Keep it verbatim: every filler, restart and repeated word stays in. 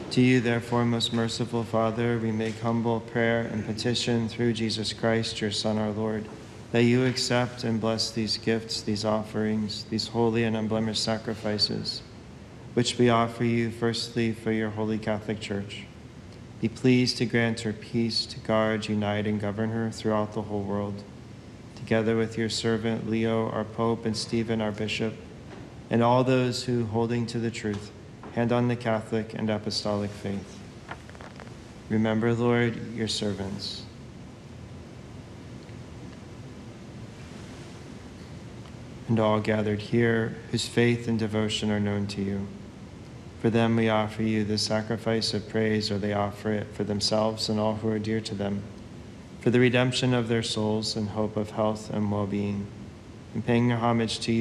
To you, therefore, most merciful Father, we make humble prayer and petition through Jesus Christ, your Son, our Lord, that you accept and bless these gifts, these offerings, these holy and unblemished sacrifices, which we offer you firstly for your holy Catholic Church. Be pleased to grant her peace, to guard, unite, and govern her throughout the whole world, together with your servant Leo, our Pope, and Stephen, our Bishop, and all those who, holding to the truth, hand on the Catholic and Apostolic faith. Remember, Lord, your servants. And all gathered here whose faith and devotion are known to you. For them we offer you the sacrifice of praise, or they offer it for themselves and all who are dear to them, for the redemption of their souls and hope of health and well-being, and paying homage to you,